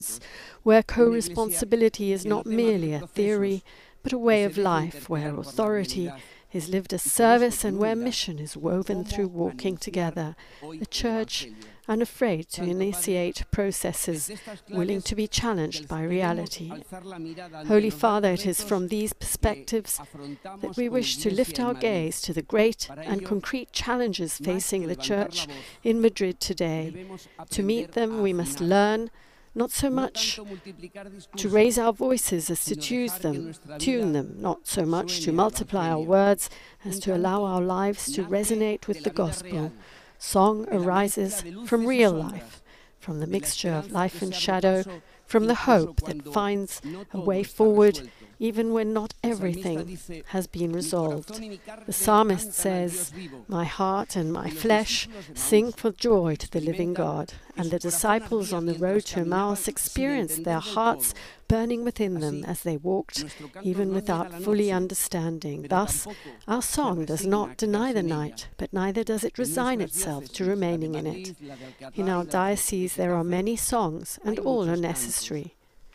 where co-responsibility is not merely a theory, but a way of life, where authority is lived as service and where mission is woven through walking together, a church unafraid to initiate processes, willing to be challenged by reality. Holy Father, it is from these perspectives that we wish to lift our gaze to the great and concrete challenges facing the Church in Madrid today. To meet them, we must learn not so much to raise our voices as to tune them, not so much to multiply our words as to allow our lives to resonate with the gospel. Song arises from real life, from the mixture of life and shadow, from the hope that finds a way forward even when not everything has been resolved. The psalmist says, "My heart and my flesh sing for joy to the living God." And the disciples on the road to Emmaus experienced their hearts burning within them as they walked, even without fully understanding. Thus, our song does not deny the night, but neither does it resign itself to remaining in it. In our diocese there are many songs, and all are necessary.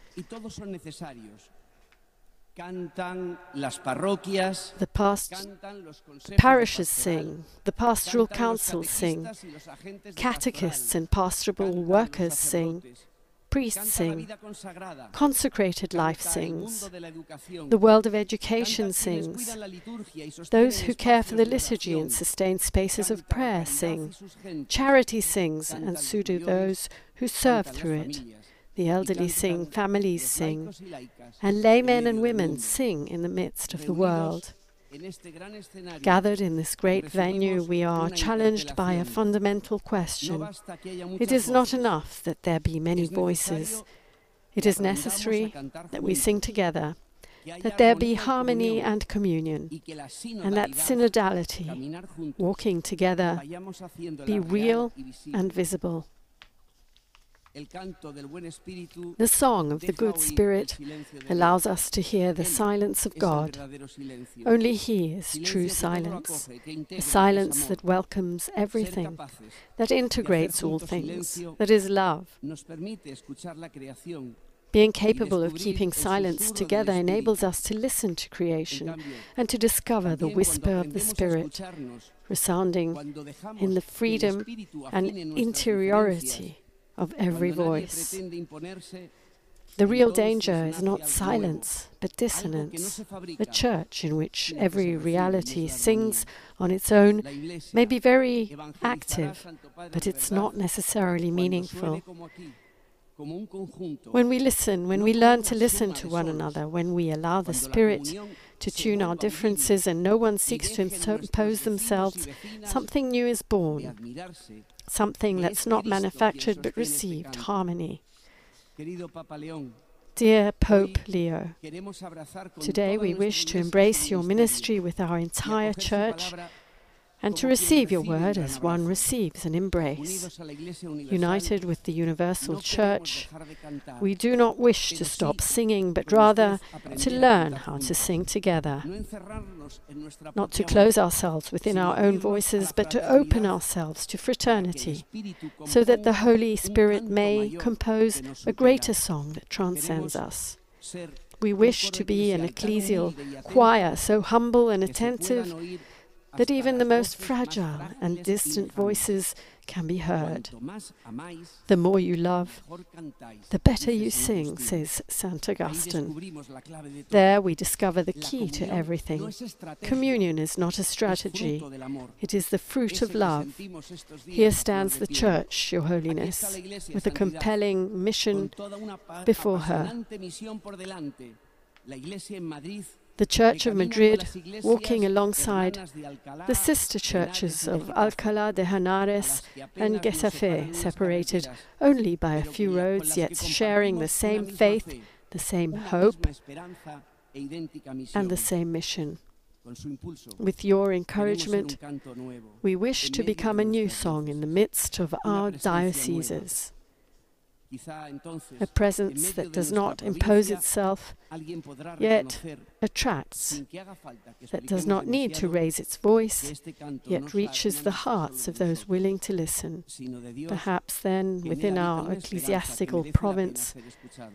The parishes sing, the pastoral councils sing, catechists and pastoral workers sing, priests sing, consecrated life sings, the world of education sings, those who care for the liturgy and sustain spaces of prayer sing, charity sings, and so do those who serve through it. The elderly sing, families sing, and laymen and women sing in the midst of the world. Gathered in this great venue, we are challenged by a fundamental question. It is not enough that there be many voices. It is necessary that we sing together, that there be harmony and communion, and that synodality, walking together, be real and visible. The song of the good Spirit allows us to hear the silence of God. Only He is true silence, a silence that welcomes everything, that integrates all things, that is love. Being capable of keeping silence together enables us to listen to creation and to discover the whisper of the Spirit, resounding in the freedom and interiority of every voice. The real danger is not silence, but dissonance. The church in which every reality sings on its own may be very active, but it's not necessarily meaningful. When we listen, when we learn to listen to one another, when we allow the Spirit to tune our differences and no one seeks to impose themselves, something new is born. Something that's not manufactured but received, harmony. Dear Pope Leo, today we wish to embrace your ministry with our entire Church and to receive your word as one receives an embrace. United with the universal Church, we do not wish to stop singing, but rather to learn how to sing together. Not to close ourselves within our own voices, but to open ourselves to fraternity, so that the Holy Spirit may compose a greater song that transcends us. We wish to be an ecclesial choir so humble and attentive that even the most fragile and distant voices can be heard. The more you love, the better you sing, says St. Augustine. There we discover the key to everything. Communion is not a strategy, it is the fruit of love. Here stands the Church, Your Holiness, with a compelling mission before her. The Church of Madrid, walking alongside the sister churches of Alcalá de Henares and Getafe, separated only by a few roads, yet sharing the same faith, the same hope, and the same mission. With your encouragement, we wish to become a new song in the midst of our dioceses. a presence that does not impose itself, yet attracts, that does not need to raise its voice, yet reaches the hearts of those willing to listen. Perhaps then, within our ecclesiastical province,